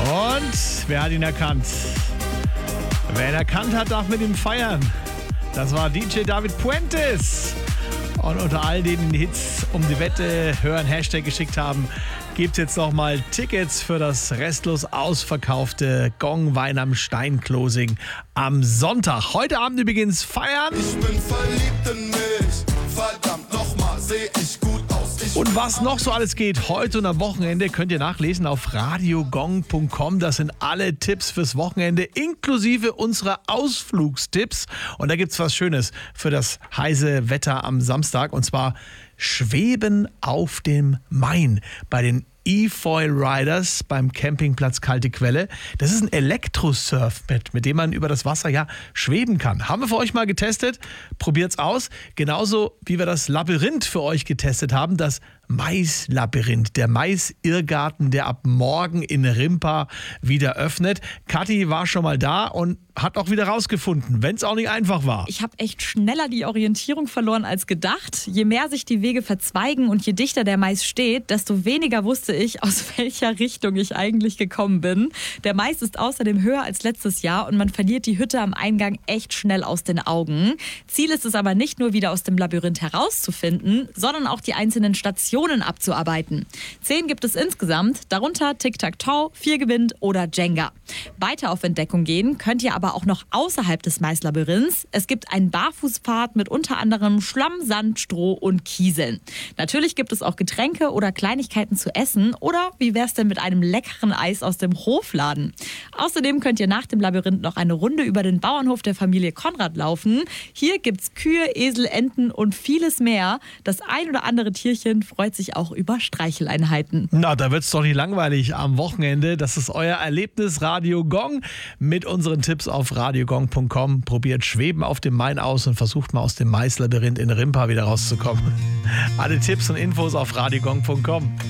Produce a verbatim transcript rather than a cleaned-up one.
Und wer hat ihn erkannt? Wer ihn erkannt hat, darf mit ihm feiern. Das war D J David Puentes. Und unter all denen Hits um die Wette hören, Hashtag geschickt haben, gibt es jetzt nochmal Tickets für das restlos ausverkaufte Gong Wein am Stein Closing am Sonntag. Heute Abend übrigens feiern. Ich bin verliebt in mich, verdammt nochmal, seh ich gut aus. Ich Und was noch so alles geht heute und am Wochenende, könnt ihr nachlesen auf radiogong punkt com. Das sind alle Tipps fürs Wochenende, inklusive unserer Ausflugstipps. Und da gibt's was Schönes für das heiße Wetter am Samstag. Und zwar Schweben auf dem Main bei den E-Foil Riders beim Campingplatz Kalte Quelle. Das ist ein Elektrosurfbrett, mit dem man über das Wasser ja schweben kann. Haben wir für euch mal getestet. Probiert's aus. Genauso wie wir das Labyrinth für euch getestet haben. Das Maislabyrinth, der Mais-Irrgarten, der ab morgen in Rimpa wieder öffnet. Kathi war schon mal da und hat auch wieder rausgefunden, wenn es auch nicht einfach war. Ich habe echt schneller die Orientierung verloren als gedacht. Je mehr sich die Wege verzweigen und je dichter der Mais steht, desto weniger wusste ich, aus welcher Richtung ich eigentlich gekommen bin. Der Mais ist außerdem höher als letztes Jahr und man verliert die Hütte am Eingang echt schnell aus den Augen. Ziel ist es aber nicht nur wieder aus dem Labyrinth herauszufinden, sondern auch die einzelnen Stationen abzuarbeiten. Zehn gibt es insgesamt, darunter Tic-Tac-Toe, Vier gewinnt oder Jenga. Weiter auf Entdeckung gehen könnt ihr aber auch noch außerhalb des Maislabyrinths. Es gibt einen Barfußpfad mit unter anderem Schlamm, Sand, Stroh und Kieseln. Natürlich gibt es auch Getränke oder Kleinigkeiten zu essen oder wie wär's denn mit einem leckeren Eis aus dem Hofladen? Außerdem könnt ihr nach dem Labyrinth noch eine Runde über den Bauernhof der Familie Konrad laufen. Hier gibt's Kühe, Esel, Enten und vieles mehr. Das ein oder andere Tierchen freut sich auch über Streicheleinheiten. Na, da wird's doch nicht langweilig am Wochenende. Das ist euer Erlebnis Radio Gong mit unseren Tipps auf radiogong punkt com. Probiert Schweben auf dem Main aus und versucht mal aus dem Maislabyrinth in Rimpa wieder rauszukommen. Alle Tipps und Infos auf radiogong punkt com.